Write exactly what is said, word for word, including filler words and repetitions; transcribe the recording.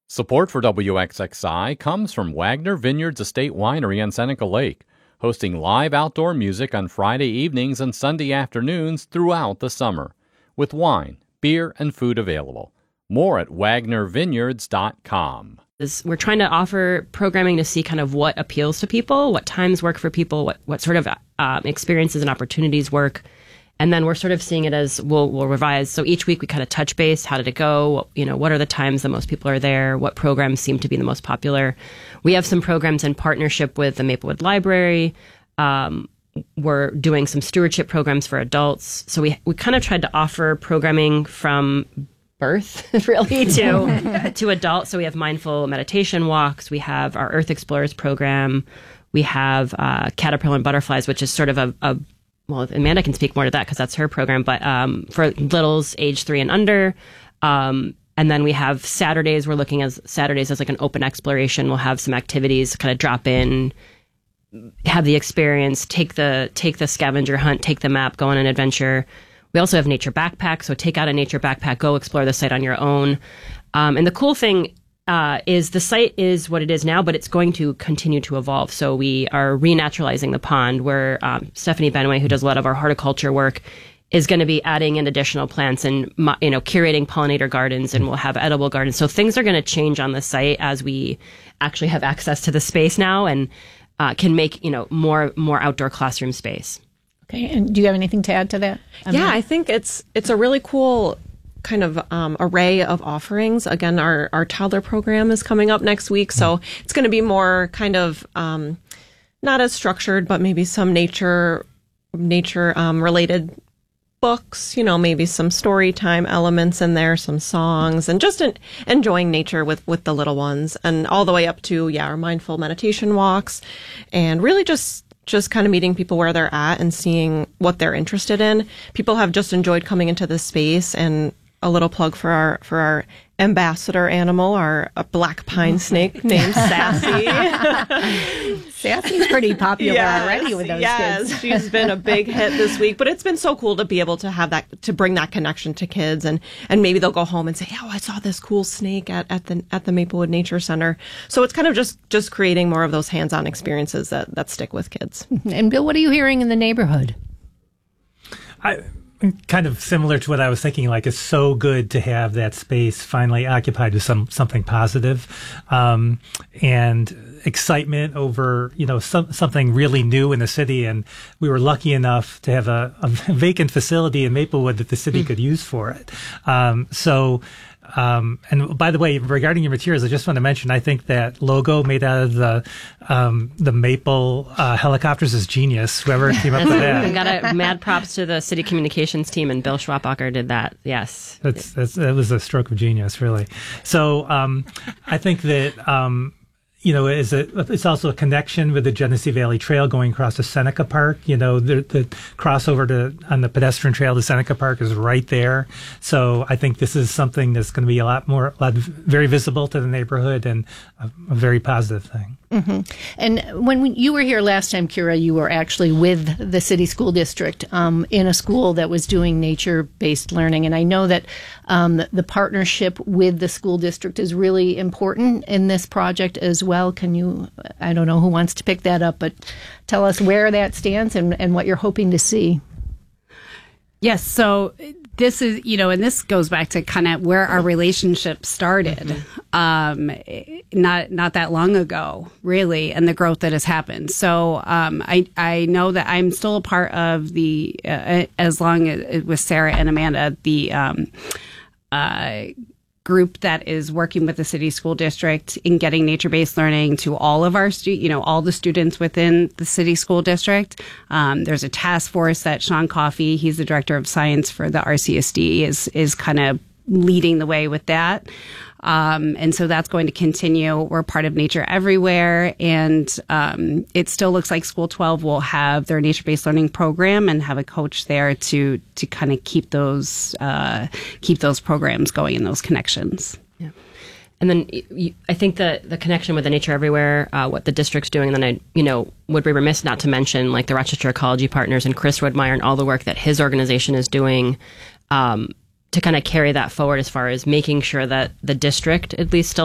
Support for W X X I comes from Wagner Vineyards Estate Winery on Seneca Lake, hosting live outdoor music on Friday evenings and Sunday afternoons throughout the summer, with wine, beer, and food available. More at wagner vineyards dot com. We're trying to offer programming to see kind of what appeals to people, what times work for people, what, what sort of uh, experiences and opportunities work. And then we're sort of seeing it as we'll, we'll revise. So each week we kind of touch base. How did it go? You know, what are the times that most people are there? What programs seem to be the most popular? We have some programs in partnership with the Maplewood Library. Um, we're doing some stewardship programs for adults. So we we kind of tried to offer programming from birth, really, to to adults. So we have mindful meditation walks. We have our Earth Explorers program. We have uh, Caterpillar and Butterflies, which is sort of a, a well, Amanda can speak more to that because that's her program, but um, for littles age three and under. Um, and then we have Saturdays. We're looking at Saturdays as like an open exploration. We'll have some activities, kind of drop in, have the experience, take the take the scavenger hunt, take the map, go on an adventure. We also have nature backpack, so take out a nature backpack, go explore the site on your own. Um, and the cool thing Uh, is the site is what it is now, but it's going to continue to evolve. So we are renaturalizing the pond where um, Stephanie Benway, who does a lot of our horticulture work, is going to be adding in additional plants and, you know, curating pollinator gardens, and we'll have edible gardens. So things are going to change on the site as we actually have access to the space now and uh, can make, you know, more more outdoor classroom space. Okay. And do you have anything to add to that? Um, yeah, I think it's it's a really cool kind of um, array of offerings. Again, our, our toddler program is coming up next week, so it's going to be more kind of um, not as structured, but maybe some nature nature um, related books. You know, maybe some story time elements in there, some songs, and just en- enjoying nature with with the little ones, and all the way up to yeah, our mindful meditation walks, and really just. just kind of meeting people where they're at and seeing what they're interested in. People have just enjoyed coming into this space, and a little plug for our for our ambassador animal, our a black pine snake named Sassy. Sassy's pretty popular yes, already with those yes, kids. Yes, she's been a big hit this week, but it's been so cool to be able to have that, to bring that connection to kids, and, and maybe they'll go home and say, oh, I saw this cool snake at, at the at the Maplewood Nature Center. So it's kind of just, just creating more of those hands-on experiences that, that stick with kids. And Bill, what are you hearing in the neighborhood? I kind of similar to what I was thinking, like it's so good to have that space finally occupied with some something positive, um, and excitement over, you know, some, something really new in the city. And we were lucky enough to have a, a vacant facility in Maplewood that the city could use for it. Um, so, Um, and by the way, regarding your materials, I just want to mention, I think that logo made out of the um, the maple uh, helicopters is genius. Whoever came up with that. We got a mad props to the city communications team, and Bill Schwabacher did that. Yes, that's, that's that was a stroke of genius, really. So um, I think that. Um, You know, is a, it's also a connection with the Genesee Valley Trail going across to Seneca Park. You know, the, the crossover to on the pedestrian trail to Seneca Park is right there. So I think this is something that's going to be a lot more, a lot very visible to the neighborhood, and a, a very positive thing. Mm-hmm. And when we, you were here last time, Kira, you were actually with the city school district um, in a school that was doing nature-based learning. And I know that um, the, the partnership with the school district is really important in this project as well. Can you, I don't know who wants to pick that up, but tell us where that stands and, and what you're hoping to see. Yes, so this is, you know, and this goes back to kind of where our relationship started, mm-hmm. um, not not that long ago, really, and the growth that has happened. So um, I I know that I'm still a part of the, uh, as long as with Sarah and Amanda, the um, uh, group that is working with the city school district in getting nature-based learning to all of our stu- you know, all the students within the city school district. Um, there's a task force that Sean Coffey, he's the director of science for the R C S D, is is kind of leading the way with that. Um, and so that's going to continue. We're part of Nature Everywhere, and um, it still looks like School twelve will have their nature-based learning program and have a coach there to to kind of keep those uh, keep those programs going and those connections. Yeah. And then you, I think the the connection with the Nature Everywhere, uh, what the district's doing, and then I, you know, would be remiss not to mention like the Rochester Ecology Partners and Chris Woodmeyer and all the work that his organization is doing. Um, to kind of carry that forward as far as making sure that the district at least still